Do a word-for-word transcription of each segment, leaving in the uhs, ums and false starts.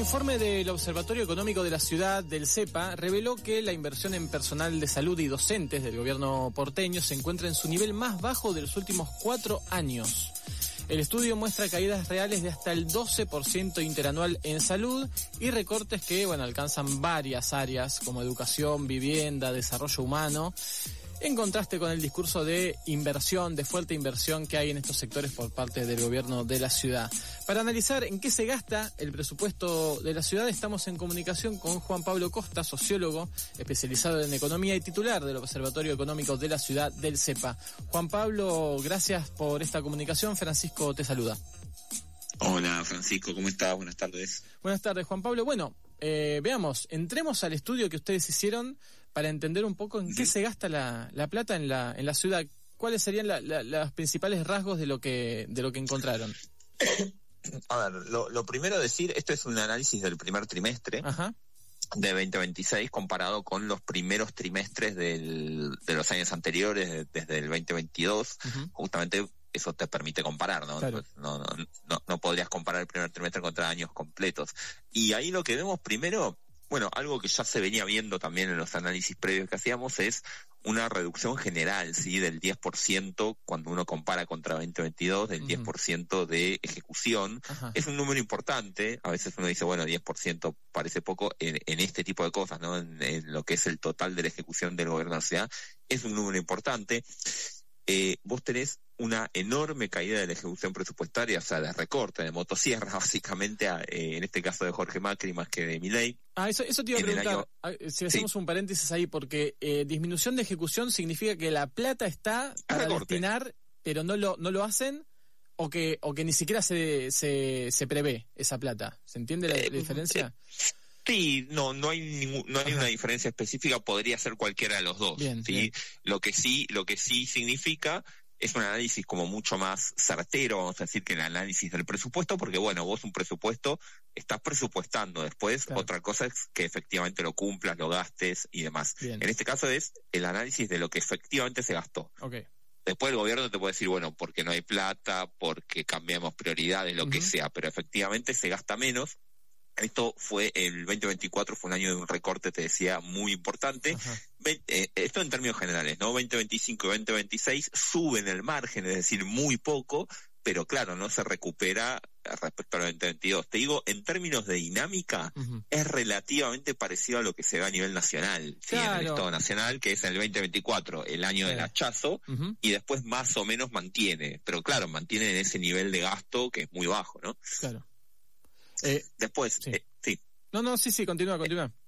informe del Observatorio Económico de la Ciudad, del CEPA, reveló que la inversión en personal de salud y docentes del gobierno porteño se encuentra en su nivel más bajo de los últimos cuatro años. El estudio muestra caídas reales de hasta el doce por ciento interanual en salud y recortes que, bueno, alcanzan varias áreas como educación, vivienda, desarrollo humano, en contraste con el discurso de inversión, de fuerte inversión que hay en estos sectores por parte del gobierno de la ciudad. Para analizar en qué se gasta el presupuesto de la ciudad, estamos en comunicación con Juan Pablo Costa, sociólogo especializado en economía y titular del Observatorio Económico de la Ciudad, del CEPA. Juan Pablo, gracias por esta comunicación. Francisco te saluda. Hola Francisco, ¿cómo estás? Buenas tardes. Buenas tardes, Juan Pablo. Bueno, eh, veamos, entremos al estudio que ustedes hicieron para entender un poco en qué se gasta la, la plata en la en la ciudad. ¿Cuáles serían la, la, los principales rasgos de lo que de lo que encontraron? A ver, lo, lo primero decir, esto es un análisis del primer trimestre. Ajá. De veinte veintiséis comparado con los primeros trimestres del, de los años anteriores, desde el veinte veintidós. Uh-huh. Justamente eso te permite comparar, ¿no? Claro. No, no, no, no podrías comparar el primer trimestre contra años completos. Y ahí lo que vemos primero, bueno, algo que ya se venía viendo también en los análisis previos que hacíamos, es una reducción general, ¿sí? Del diez por ciento cuando uno compara contra veinte veintidós, del uh-huh. diez por ciento de ejecución. Ajá. Es un número importante. A veces uno dice, bueno, diez por ciento parece poco en, en este tipo de cosas, ¿no? En, en lo que es el total de la ejecución del gobierno de la ciudad. Es un número importante. Eh, vos tenés una enorme caída de la ejecución presupuestaria, o sea, de recorte, de motosierra, básicamente, a, eh, en este caso de Jorge Macri más que de Milei. Ah, eso, eso te iba a preguntar, año... si hacemos sí. un paréntesis ahí, porque eh, disminución de ejecución significa que la plata está para destinar, pero no lo no lo hacen, o que o que ni siquiera se se, se prevé esa plata. ¿Se entiende la, eh, la diferencia? Eh, Sí, no, no hay ningún, no hay Ajá. una diferencia específica, podría ser cualquiera de los dos. Bien, ¿sí? Bien. Lo que sí, lo que sí significa es un análisis como mucho más certero, vamos a decir, que el análisis del presupuesto, porque bueno, vos un presupuesto estás presupuestando, después claro. otra cosa es que efectivamente lo cumplas, lo gastes y demás. Bien. En este caso es el análisis de lo que efectivamente se gastó. Okay. Después el gobierno te puede decir, bueno, porque no hay plata, porque cambiamos prioridades, lo uh-huh. que sea, pero efectivamente se gasta menos. Esto fue, el veinte veinticuatro fue un año de un recorte, te decía, muy importante. Ve, eh, esto en términos generales, ¿no? veinte veinticinco y veinte veintiséis suben el margen, es decir, muy poco, pero claro, no se recupera respecto al veinte veintidós. Te digo, en términos de dinámica, uh-huh. es relativamente parecido a lo que se ve a nivel nacional, ¿sí? Claro. En el Estado Nacional, que es el veinte veinticuatro, el año claro. del hachazo, uh-huh. y después más o menos mantiene, pero claro, mantiene en ese nivel de gasto que es muy bajo, ¿no? Claro. Eh, después, sí. Eh, sí. No, no, sí, sí, continúa, continúa. Eh,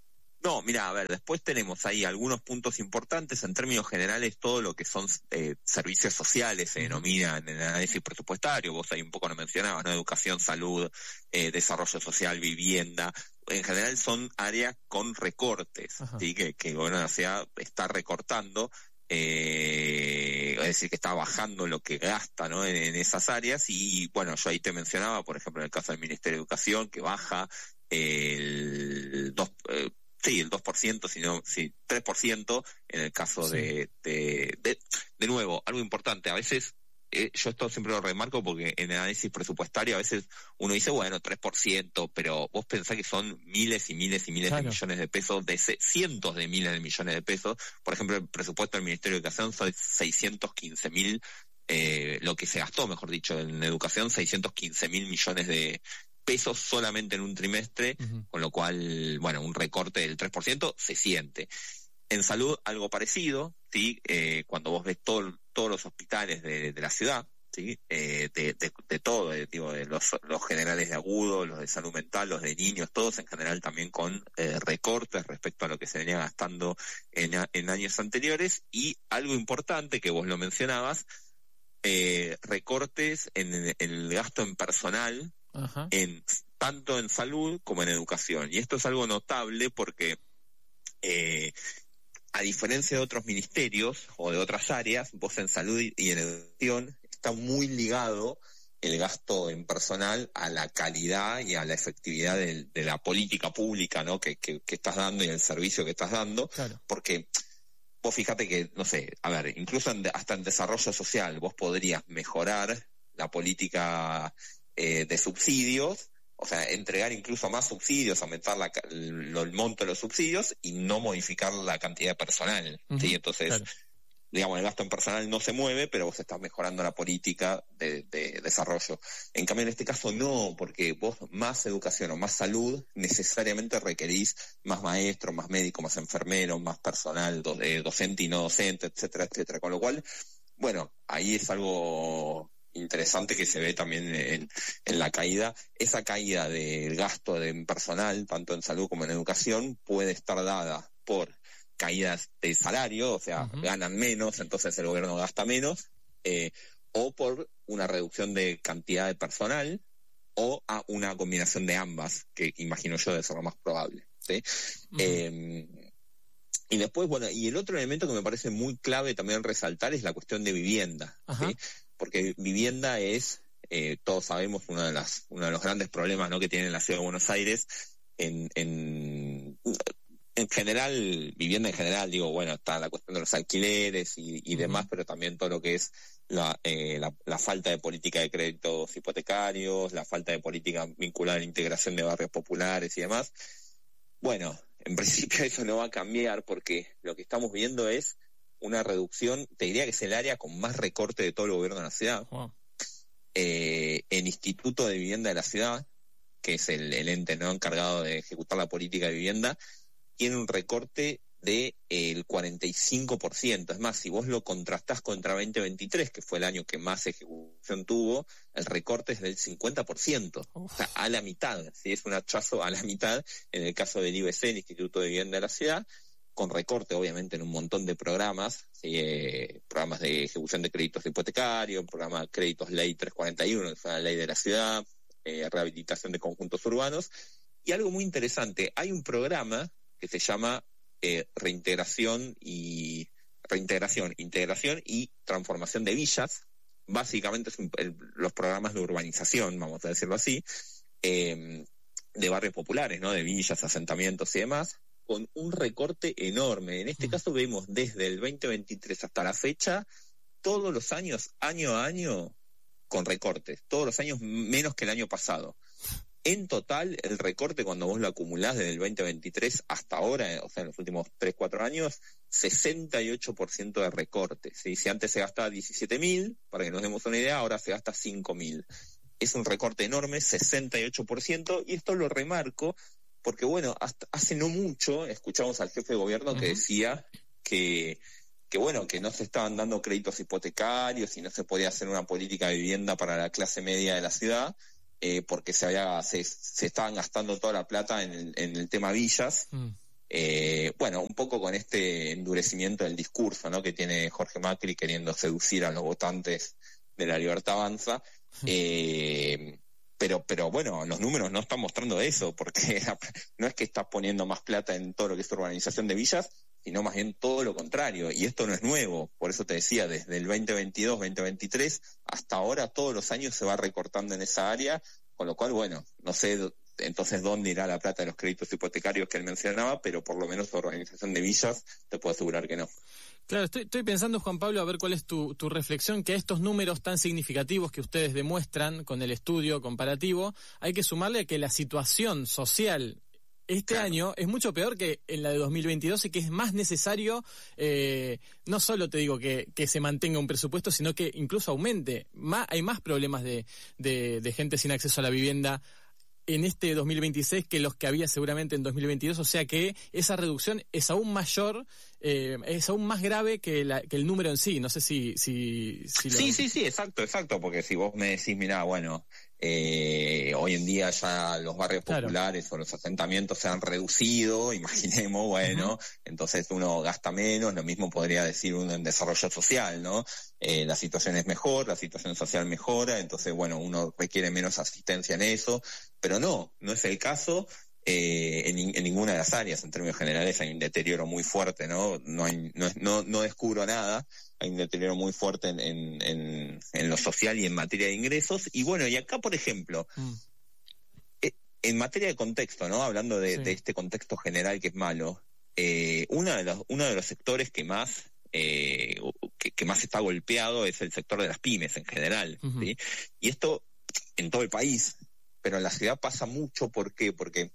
no, mira, a ver, después tenemos ahí algunos puntos importantes. En términos generales, todo lo que son eh, servicios sociales se denominan en el análisis presupuestario. Vos ahí un poco lo mencionabas, ¿no? Educación, salud, eh, desarrollo social, vivienda. En general son áreas con recortes, ¿sí? Que, que el gobierno de la ciudad está recortando. Eh, es decir, que está bajando lo que gasta, ¿no? en, en esas áreas. Y bueno, yo ahí te mencionaba, por ejemplo, en el caso del Ministerio de Educación, que baja el dos, eh, sí, el dos por ciento, sino sí, tres por ciento en el caso sí. de, de, de, de nuevo, algo importante, a veces Eh, yo esto siempre lo remarco porque en el análisis presupuestario a veces uno dice, bueno, tres por ciento, pero vos pensás que son miles y miles y miles claro. de millones de pesos, de cientos de miles de millones de pesos. Por ejemplo, el presupuesto del Ministerio de Educación son seiscientos quince mil, eh, lo que se gastó, mejor dicho, en educación, seiscientos quince mil millones de pesos solamente en un trimestre, uh-huh. con lo cual, bueno, un recorte del tres por ciento se siente. En salud, algo parecido, ¿sí? Eh, cuando vos ves todo, todos los hospitales de, de la ciudad, ¿sí? Eh, de, de, de todo, de, digo, de los, los generales de agudo, los de salud mental, los de niños, todos en general también con eh, recortes respecto a lo que se venía gastando en, en años anteriores. Y algo importante que vos lo mencionabas, eh, recortes en, en el gasto en personal, Ajá. en tanto en salud como en educación. Y esto es algo notable porque eh, a diferencia de otros ministerios o de otras áreas, vos en salud y en educación está muy ligado el gasto en personal a la calidad y a la efectividad de, de la política pública, ¿no? que, que, que estás dando y el servicio que estás dando, claro. porque vos fíjate que, no sé, a ver, incluso en, hasta en desarrollo social vos podrías mejorar la política eh, de subsidios, O sea, entregar incluso más subsidios, aumentar la, el, el monto de los subsidios y no modificar la cantidad de personal, uh-huh, ¿sí? Entonces, claro, digamos, el gasto en personal no se mueve, pero vos estás mejorando la política de, de desarrollo. En cambio, en este caso no, porque vos más educación o más salud necesariamente requerís más maestros, más médicos, más enfermeros, más personal do, eh, docente y no docente, etcétera, etcétera. Con lo cual, bueno, ahí es algo interesante que se ve también en, en la caída. Esa caída del gasto de personal, tanto en salud como en educación, puede estar dada por caídas de salario, o sea, uh-huh, ganan menos, entonces el gobierno gasta menos, eh, o por una reducción de cantidad de personal, o a una combinación de ambas, que imagino yo debe ser lo más probable, ¿sí? Uh-huh. Eh, y después, bueno, y el otro elemento que me parece muy clave también resaltar es la cuestión de vivienda, uh-huh, ¿sí? Porque vivienda es, eh, todos sabemos, uno de las uno de los grandes problemas, ¿no?, que tiene la ciudad de Buenos Aires. En, en, en general, vivienda en general, digo, bueno, está la cuestión de los alquileres y, y uh-huh, demás, pero también todo lo que es la, eh, la, la falta de política de créditos hipotecarios, la falta de política vinculada a la integración de barrios populares y demás. Bueno, en principio eso no va a cambiar porque lo que estamos viendo es una reducción, te diría que es el área con más recorte de todo el gobierno de la ciudad. Wow. Eh, el Instituto de Vivienda de la ciudad, que es el, el ente no encargado de ejecutar la política de vivienda, tiene un recorte del de, cuarenta y cinco por ciento. Es más, si vos lo contrastás contra veinte veintitrés, que fue el año que más ejecución tuvo, el recorte es del cincuenta por ciento. Uf. O sea, a la mitad. ¿Sí? Es un hachazo a la mitad en el caso del I B C, el Instituto de Vivienda de la ciudad, con recorte obviamente en un montón de programas, ¿sí? eh, programas de ejecución de créditos hipotecarios, programa de créditos ley trescientos cuarenta y uno, que es la ley de la ciudad, eh, rehabilitación de conjuntos urbanos. Y algo muy interesante, hay un programa que se llama eh, reintegración y reintegración, integración y transformación de villas. Básicamente es un, el, los programas de urbanización, vamos a decirlo así, eh, de barrios populares, ¿no? De villas, asentamientos y demás, con un recorte enorme. En este mm. caso vemos desde el veinte veintitrés hasta la fecha, todos los años, año a año, con recortes, todos los años menos que el año pasado. En total, el recorte, cuando vos lo acumulás desde el veinte veintitrés hasta ahora, o sea, en los últimos tres, cuatro años, sesenta y ocho por ciento de recorte. ¿Sí? Si antes se gastaba diecisiete mil, para que nos demos una idea, ahora se gasta cinco mil. Es un recorte enorme, sesenta y ocho por ciento, y esto lo remarco porque, bueno, hasta hace no mucho escuchamos al jefe de gobierno uh-huh. que decía que, que, bueno, que no se estaban dando créditos hipotecarios y no se podía hacer una política de vivienda para la clase media de la ciudad, eh, porque se había se, se estaban gastando toda la plata en el, en el tema villas. Uh-huh. Eh, bueno, un poco con este endurecimiento del discurso, ¿no?, que tiene Jorge Macri queriendo seducir a los votantes de la Libertad Avanza. Eh, pero, pero bueno, los números no están mostrando eso, porque no es que estás poniendo más plata en todo lo que es urbanización de villas, sino más bien todo lo contrario, y esto no es nuevo. Por eso te decía, desde el veinte veintidós, veinte veintitrés hasta ahora todos los años se va recortando en esa área, con lo cual, bueno, no sé entonces dónde irá la plata de los créditos hipotecarios que él mencionaba, pero por lo menos la organización de villas te puedo asegurar que no. Claro, estoy, estoy pensando, Juan Pablo, a ver cuál es tu, tu reflexión, que a estos números tan significativos que ustedes demuestran con el estudio comparativo, hay que sumarle que la situación social este claro. año es mucho peor que en la de dos mil veintidós y que es más necesario, eh, no solo te digo que, que se mantenga un presupuesto, sino que incluso aumente. Más, hay más problemas de, de, de gente sin acceso a la vivienda en este dos mil veintiséis que los que había seguramente en dos mil veintidós, o sea que esa reducción es aún mayor, eh, es aún más grave que, la, que el número en sí. No sé si... si, si lo... Sí, sí, sí, exacto, exacto, porque si vos me decís, mirá, bueno, eh, hoy en día ya los barrios claro. populares o los asentamientos se han reducido, imaginemos, bueno, uh-huh. entonces uno gasta menos, lo mismo podría decir uno en desarrollo social, ¿no? Eh, la situación es mejor, la situación social mejora, entonces, bueno, uno requiere menos asistencia en eso, pero no, no es el caso. Eh, en, en ninguna de las áreas, en términos generales, hay un deterioro muy fuerte, ¿no? No, hay, no, no, no descubro nada, hay un deterioro muy fuerte en, en, en, en lo social y en materia de ingresos. Y bueno, y acá, por ejemplo, mm. eh, en materia de contexto, ¿no? Hablando de, sí. de este contexto general que es malo, eh, uno, de los, uno de los sectores que más, eh, que, que más está golpeado es el sector de las pymes en general, uh-huh. ¿sí? Y esto en todo el país. pero en la ciudad pasa mucho. ¿Por qué? Porque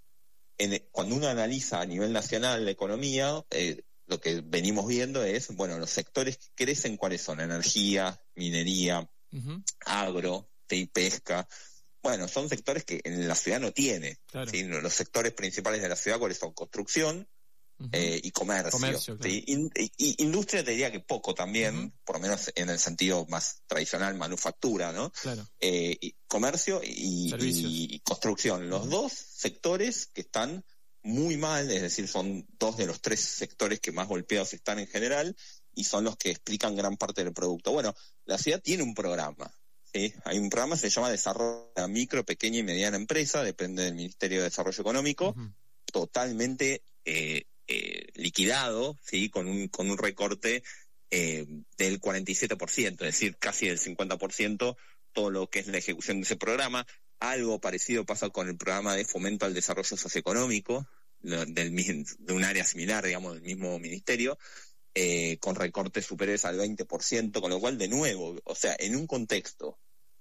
en, cuando uno analiza a nivel nacional la economía, eh, lo que venimos viendo es, bueno, los sectores que crecen, ¿cuáles son? Energía, minería, uh-huh. agro, ¿sí? pesca. Bueno, son sectores que en la ciudad no tiene. Claro. ¿sí? Los sectores principales de la ciudad, ¿cuáles son? Construcción uh-huh. eh, y comercio. comercio claro. ¿sí? In, y, industria te diría que poco también, uh-huh. por lo menos en el sentido más tradicional, manufactura, ¿no? Claro. Eh, y comercio y, y, y construcción. Los uh-huh. dos sectores que están muy mal, es decir, son dos de los tres sectores que más golpeados están en general y son los que explican gran parte del producto. Bueno, la ciudad tiene un programa. ¿Sí? Hay un programa que se llama Desarrollo de Micro, Pequeña y Mediana Empresa, depende del Ministerio de Desarrollo Económico, uh-huh. totalmente eh, eh, liquidado, ¿sí? con un con un recorte eh, del cuarenta y siete por ciento, es decir, casi del cincuenta por ciento, todo lo que es la ejecución de ese programa. Algo parecido pasa con el programa de fomento al desarrollo socioeconómico, del, de un área similar, digamos, del mismo ministerio, eh, con recortes superiores al veinte por ciento, con lo cual, de nuevo, o sea, en un contexto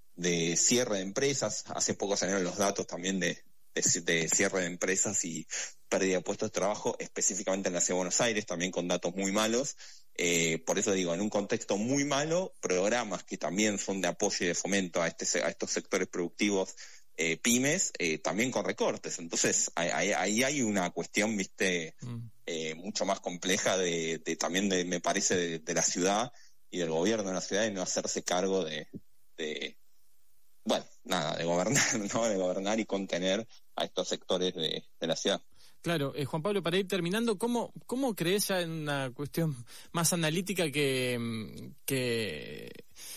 de cierre de empresas, hace poco salieron los datos también de, de, de cierre de empresas y pérdida de puestos de trabajo, específicamente en la Ciudad de Buenos Aires, también con datos muy malos. Eh, por eso digo, en un contexto muy malo, programas que también son de apoyo y de fomento a, este, a estos sectores productivos, eh, pymes, eh, también con recortes. Entonces, ahí, ahí hay una cuestión, viste, mm. eh, mucho más compleja de, de también, de, me parece, de, de la ciudad y del gobierno de la ciudad, de no hacerse cargo de, de bueno, nada, de gobernar, ¿no? De gobernar y contener a estos sectores de, de la ciudad. Claro, eh, Juan Pablo, para ir terminando, ¿cómo, cómo crees ya en una cuestión más analítica que, que,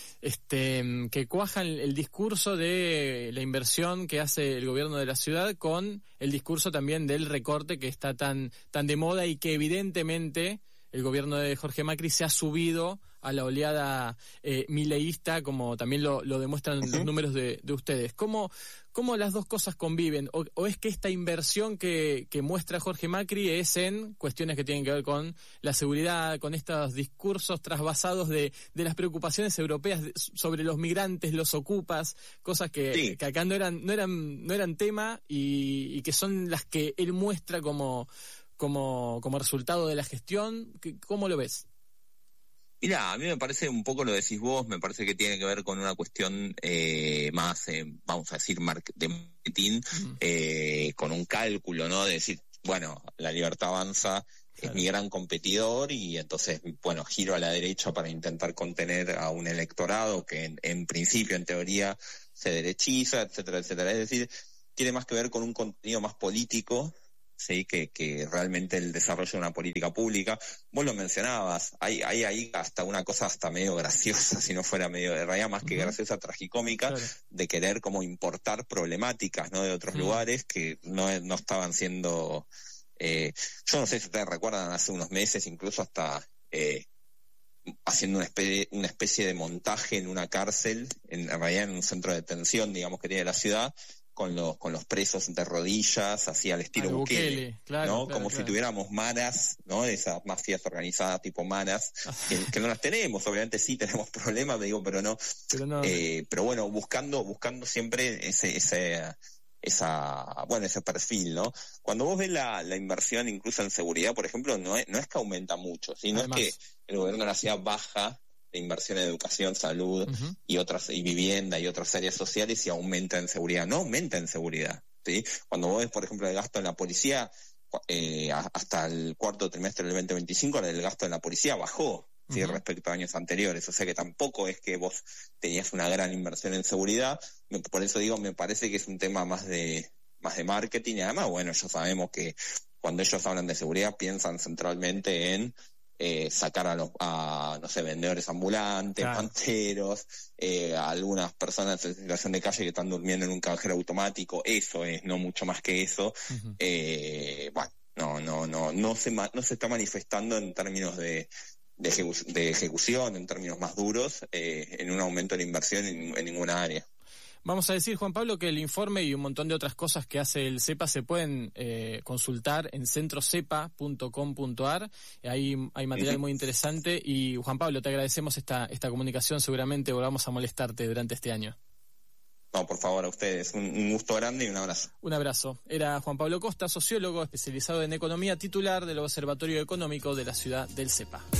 este, que cuaja el, el discurso de la inversión que hace el gobierno de la ciudad con el discurso también del recorte que está tan, tan de moda y que evidentemente el gobierno de Jorge Macri se ha subido a la oleada eh, mileísta, como también lo, lo demuestran uh-huh. los números de, de ustedes? ¿Cómo, cómo las dos cosas conviven? ¿O, o es que esta inversión que, que muestra Jorge Macri es en cuestiones que tienen que ver con la seguridad, con estos discursos trasvasados de, de las preocupaciones europeas sobre los migrantes, los ocupas, cosas que, sí. que acá no eran, no eran, no eran tema y, y que son las que él muestra como, como, como resultado de la gestión? ¿Cómo lo ves? Mirá, a mí me parece, un poco lo decís vos, me parece que tiene que ver con una cuestión eh, más, eh, vamos a decir, de marketing, uh-huh. eh, con un cálculo, ¿no? De decir, bueno, la Libertad Avanza claro. es mi gran competidor y entonces, bueno, giro a la derecha para intentar contener a un electorado que en, en principio, en teoría, se derechiza, etcétera, etcétera. Es decir, tiene más que ver con un contenido más político, sí, que, que realmente el desarrollo de una política pública. Vos lo mencionabas, hay, hay ahí hasta una cosa hasta medio graciosa, si no fuera medio, de realidad más que uh-huh. graciosa, tragicómica, claro. de querer como importar problemáticas, ¿no? De otros uh-huh. lugares que no, no estaban siendo, eh, yo no sé si ustedes recuerdan, hace unos meses incluso hasta eh, haciendo una especie, una especie de montaje en una cárcel, en, en realidad en un centro de detención, digamos, que tiene la ciudad, con los con los presos de rodillas, así al estilo Bukele, Bukele claro, ¿no? Claro, Como claro. si tuviéramos maras, ¿no? Esas mafias organizadas tipo maras, que, que no las tenemos, obviamente sí tenemos problemas, digo, pero no. Pero, no, eh, pero bueno, buscando buscando siempre ese ese esa bueno ese perfil, ¿no? Cuando vos ves la, la inversión incluso en seguridad, por ejemplo, no es, no es que aumenta mucho, ¿sí? No Además, es que el gobierno de la ciudad baja de inversión en educación, salud uh-huh. y otras y vivienda y otras áreas sociales y aumenta en seguridad. No aumenta en seguridad, ¿sí? Cuando vos ves, por ejemplo, el gasto en la policía, eh, hasta el cuarto trimestre del veinte veinticinco, el gasto en la policía bajó, ¿sí? Uh-huh. respecto a años anteriores. O sea que tampoco es que vos tenías una gran inversión en seguridad. Por eso digo, me parece que es un tema más de más de marketing y además, bueno, ya sabemos que cuando ellos hablan de seguridad piensan centralmente en Eh, sacar a los, a, no sé, vendedores ambulantes, claro. panteros, eh, a algunas personas en situación de calle que están durmiendo en un cajero automático. Eso es, no mucho más que eso. Uh-huh. Eh, bueno, no, no, no, no se, no se está manifestando en términos de, de, ejecu- de ejecución, en términos más duros, eh, en un aumento de la inversión en, en ninguna área. Vamos a decir, Juan Pablo, que el informe y un montón de otras cosas que hace el CEPA se pueden eh, consultar en centro cepa punto com punto a r. Ahí hay material muy interesante. Y, Juan Pablo, te agradecemos esta, esta comunicación. Seguramente volvamos a molestarte durante este año. No, por favor, a ustedes. Un, un gusto grande y un abrazo. Un abrazo. Era Juan Pablo Costa, sociólogo especializado en economía, titular del Observatorio Económico de la ciudad del Cepa.